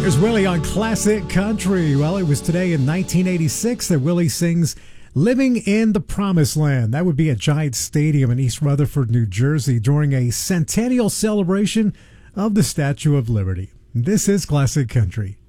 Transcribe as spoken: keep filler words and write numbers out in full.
Here's Willie on Classic Country. Well, it was today in nineteen eighty-six that Willie sings Living in the Promised Land. That would be at Giant Stadium in East Rutherford, New Jersey, during a centennial celebration of the Statue of Liberty. This is Classic Country.